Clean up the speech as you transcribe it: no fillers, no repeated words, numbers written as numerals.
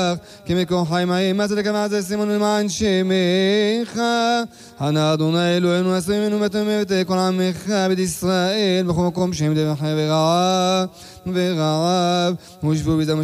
כמקום חי מים מצאת כמעט סימון למען שמך חנה אדוני אלוהינו עשרים ומטמא כל עמך בית ישראל בכל מקום שהם דבך ורעב ושבו בזמן